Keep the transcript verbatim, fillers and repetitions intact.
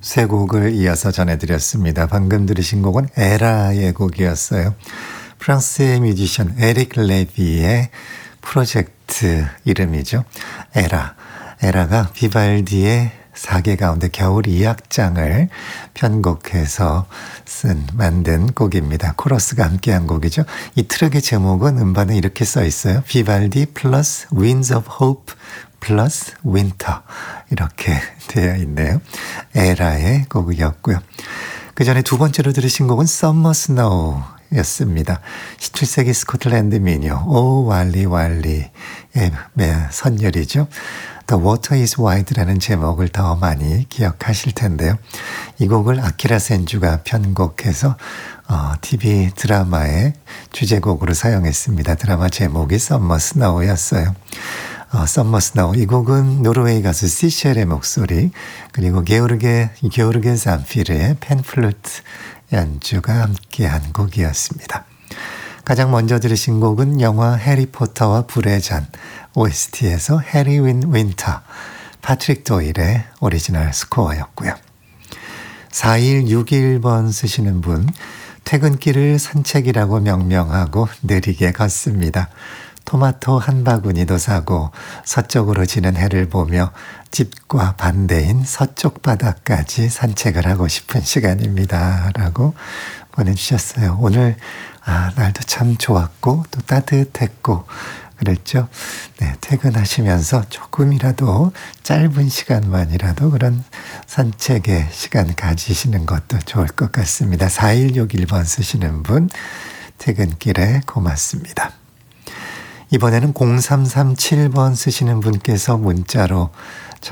세 곡을 이어서 전해드렸습니다. 방금 들으신 곡은 에라의 곡이었어요. 프랑스의 뮤지션 에릭 레비의 프로젝트 이름이죠. 에라. 에라가 비발디의 사계 가운데 겨울 이 악장을 편곡해서 쓴 만든 곡입니다. 코러스가 함께한 곡이죠. 이 트랙의 제목은 음반에 이렇게 써 있어요. 비발디 플러스 Winds of Hope 플러스 Winter 이렇게 되어 있네요. 에라의 곡이었고요. 그 전에 두 번째로 들으신 곡은 Summer Snow 였습니다. 십칠 세기 스코틀랜드 민요 오 왈리 왈리의 선율이죠. The Water is Wide라는 제목을 더 많이 기억하실 텐데요. 이 곡을 아키라 센주가 편곡해서 어, 티비 드라마의 주제곡으로 사용했습니다. 드라마 제목이 Summer Snow였어요. 어, Summer Snow 이 곡은 노르웨이 가수 시쉘의 목소리 그리고 게오르게 게오르게 잠피르의 펜플루트 연주가 함께한 곡이었습니다. 가장 먼저 들으신 곡은 영화 해리포터와 불의 잔 오에스티에서 해리 윈 윈터 파트릭 도일의 오리지널 스코어였고요. 사일육일 번 쓰시는 분 퇴근길을 산책이라고 명명하고 느리게 걷습니다. 토마토 한 바구니도 사고 서쪽으로 지는 해를 보며 집과 반대인 서쪽 바다까지 산책을 하고 싶은 시간입니다. 라고 보내주셨어요. 오늘 아, 날도 참 좋았고 또 따뜻했고 그랬죠. 네, 퇴근하시면서 조금이라도 짧은 시간만이라도 그런 산책의 시간 가지시는 것도 좋을 것 같습니다. 사일육일 번 쓰시는 분 퇴근길에 고맙습니다. 이번에는 공삼삼칠 번 쓰시는 분께서 문자로